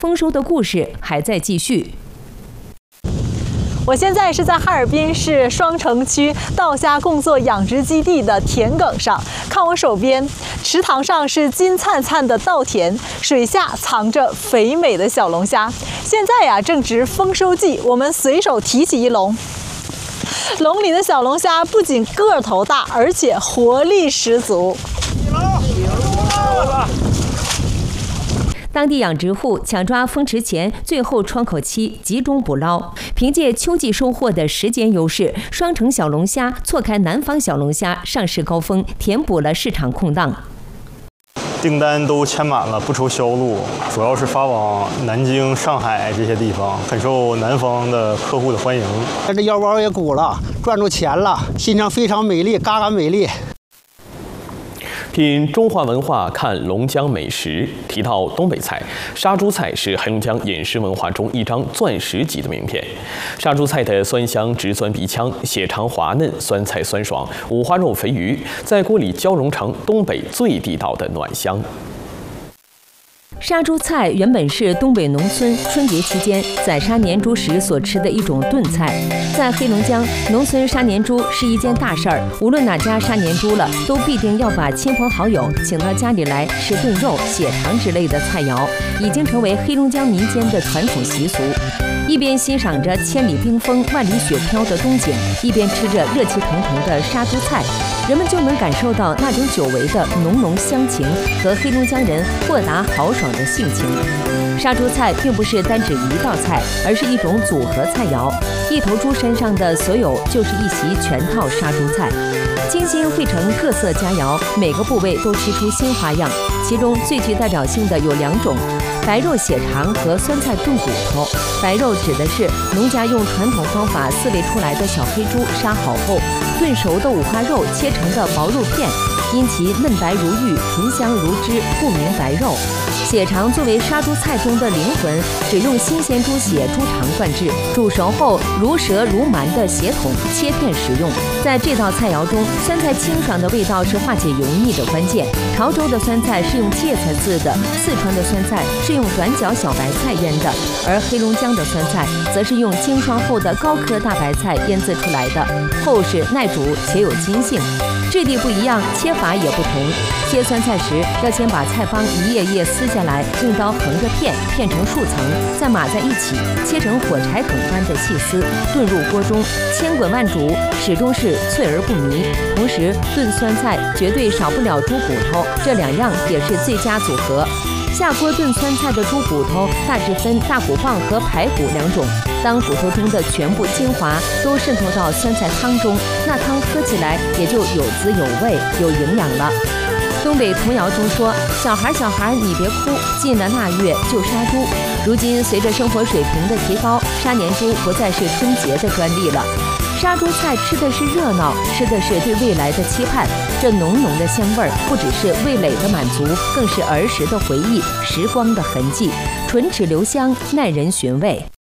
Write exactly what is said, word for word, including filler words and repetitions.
丰收的故事还在继续。 我现在是在哈尔滨市双城区稻虾供作养殖基地的田埂上，看我手边，池塘上是金灿灿的稻田，水下藏着肥美的小龙虾。现在呀，正值丰收季，我们随手提起一笼，笼里的小龙虾不仅个头大，而且活力十足。 当地养殖户抢抓丰池前最后窗口期，集中捕捞。凭借秋季收获的时间优势，双城小龙虾错开南方小龙虾上市高峰，填补了市场空档。 订单都签满了，不愁销路，主要是发往南京、上海这些地方，很受南方的客户的欢迎。 这腰包也鼓了，赚着钱了，新疆非常美丽，嘎嘎美丽。 品中华文化，看龙江美食。提到东北菜，杀猪菜是黑龙江饮食文化中一张钻石级的名片。杀猪菜的酸香直钻鼻腔，血肠滑嫩，酸菜酸爽，五花肉肥腴，在锅里交融成东北最地道的暖香。 杀猪菜原本是东北农村春节期间宰杀年猪时所吃的一种炖菜。在黑龙江，农村杀年猪是一件大事儿，无论哪家杀年猪了，都必定要把亲朋好友请到家里来吃炖肉、血肠之类的菜肴，已经成为黑龙江民间的传统习俗。一边欣赏着千里冰封、万里雪飘的冬景，一边吃着热气腾腾的杀猪菜，人们就能感受到那种久违的浓浓乡情和黑龙江人豁达豪爽 的性情。杀猪菜并不是单指一道菜，而是一种组合菜肴。一头猪身上的所有就是一席全套杀猪菜，精心汇成特色佳肴，每个部位都吃出新花样。其中最具代表性的有两种：白肉血肠和酸菜炖骨头。白肉指的是农家用传统方法饲喂出来的小黑猪，杀好后炖熟的五花肉切成的薄肉片，因其嫩白如玉、醇香如脂，故名白肉。 血肠作为杀猪菜中的灵魂，只用新鲜猪血、猪肠灌制，煮熟后如蛇如蛮的血筒切片食用。在这道菜肴中，酸菜清爽的味道是化解油腻的关键。潮州的酸菜是用芥菜渍的，四川的酸菜是用短角小白菜腌的，而黑龙江的酸菜则是用经霜后的高颗大白菜腌制出来的，厚实耐煮且有筋性。质地不一样，切法也不同。切酸菜时，要先把菜帮一叶叶撕下来，用刀横着片，片成数层，再码在一起，切成火柴梗般的细丝，炖入锅中，千滚万煮，始终是脆而不腻。同时，炖酸菜绝对少不了猪骨头，这两样也是最佳组合。下锅炖酸菜的猪骨头大致分大骨棒和排骨两种。当骨头中的全部精华都渗透到酸菜汤中，那汤喝起来也就有滋有味、有营养了。 东北童谣中说：“小孩小孩你别哭，进了腊月就杀猪。”如今随着生活水平的提高，杀年猪不再是春节的专利了。杀猪菜吃的是热闹，吃的是对未来的期盼。这浓浓的香味儿，不只是味蕾的满足，更是儿时的回忆、时光的痕迹，唇齿留香，耐人寻味。